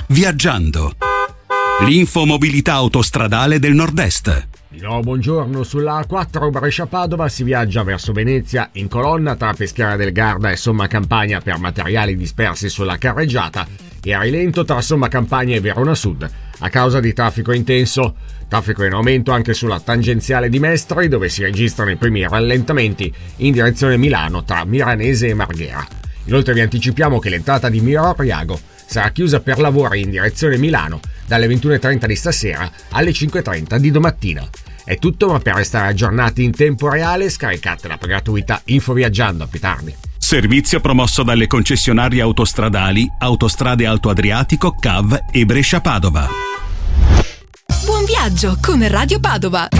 Viaggiando. L'infomobilità autostradale del Nord-Est. No, buongiorno. Sulla A4 Brescia-Padova si viaggia verso Venezia in colonna tra Peschiera del Garda e Somma Campagna per materiali dispersi sulla carreggiata e a rilento tra Somma Campagna e Verona Sud a causa di traffico intenso. Traffico in aumento anche sulla tangenziale di Mestri, dove si registrano i primi rallentamenti in direzione Milano tra Miranese e Marghera. Inoltre vi anticipiamo che l'entrata di Miro-Riago sarà chiusa per lavori in direzione Milano dalle 21.30 di stasera alle 5.30 di domattina. È tutto, ma per restare aggiornati in tempo reale scaricate l'app gratuita Info Viaggiando. A più tardi. Servizio promosso dalle concessionarie autostradali Autostrade Alto Adriatico, CAV e Brescia Padova. Buon viaggio con Radio Padova.